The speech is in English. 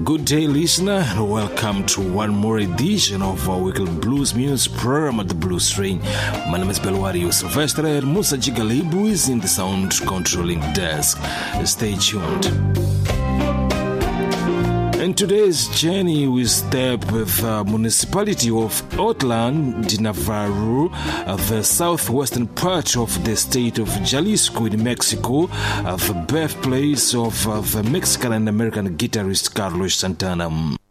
Good day, listener, and welcome to one more edition of our weekly Blues Music program at the Blues Train. My name is Belwario Sylvester, and Musa Jigalibu is in the sound controlling desk. Stay tuned. In today's journey, we step with the municipality of Otlán de Navarro, the southwestern part of the state of Jalisco in Mexico, the birthplace of the Mexican and American guitarist Carlos Santana.